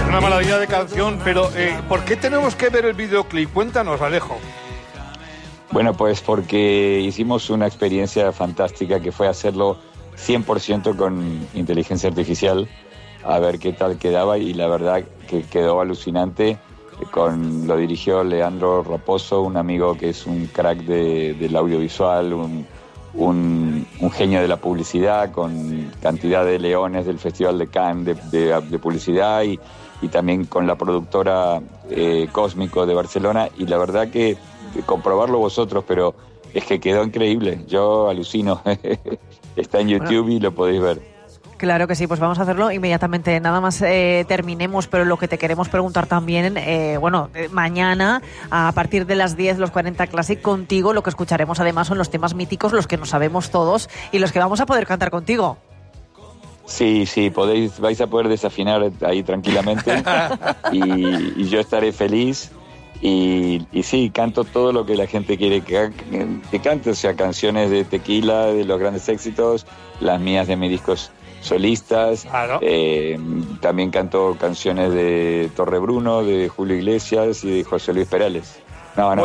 Una maravilla de canción, pero ¿por qué tenemos que ver el videoclip? Cuéntanos, Alejo. Bueno, pues porque hicimos una experiencia fantástica que fue hacerlo 100% con inteligencia artificial, a ver qué tal quedaba, y la verdad que quedó alucinante. Lo dirigió Leandro Raposo, un amigo que es un crack del audiovisual, un genio de la publicidad, con cantidad de leones del Festival de Cannes de publicidad, y también con la productora Cósmico de Barcelona, y la verdad que comprobarlo vosotros, pero es que quedó increíble, yo alucino. Está en YouTube y lo podéis ver. Claro que sí, pues vamos a hacerlo inmediatamente. Nada más terminemos, pero lo que te queremos preguntar también, mañana a partir de las 10, los 40 Classic, contigo lo que escucharemos además son los temas míticos, los que nos sabemos todos y los que vamos a poder cantar contigo. Sí, vais a poder desafinar ahí tranquilamente y yo estaré feliz. Y sí, canto todo lo que la gente quiere que cante, o sea, canciones de Tequila, de los grandes éxitos, las mías de mis discos solistas. Claro. También canto canciones de Torre Bruno, de Julio Iglesias y de José Luis Perales. Bueno.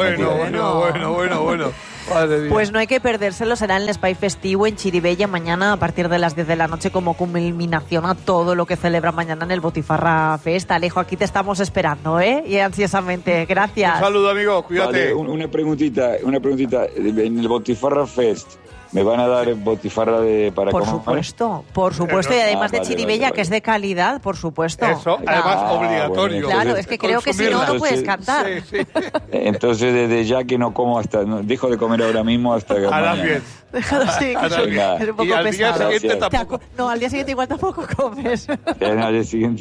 Pues no hay que perdérselo, será en el Espai Festivo en Chirivella mañana a partir de las 10 de la noche como culminación a todo lo que celebra mañana en el Botifarra Fest. Alejo, aquí te estamos esperando, y ansiosamente. Gracias. Un saludo, amigo, cuídate. Vale, una preguntita. En el Botifarra Fest, ¿me van a dar botifarra para comer? Por supuesto, y además de vale, Chirivella, vale. que es de calidad, por supuesto. Eso, además obligatorio. Bueno, Claro, es que creo que si no puedes cantar. Sí. Entonces, desde ya que no como dejo de comer ahora mismo hasta que A las mañana. 10. Déjalo así, que Venga. es un poco Y al día pesado. siguiente Gracias. tampoco. No, al día siguiente igual tampoco comes. Al día siguiente